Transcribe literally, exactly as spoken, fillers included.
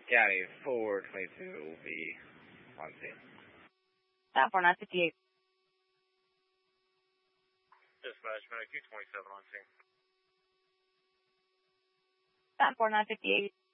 County four twenty-two will be on scene. Stop four nine fifty-eight. Dispatch, Medic two twenty-seven on scene. Stop four nine fifty-eight.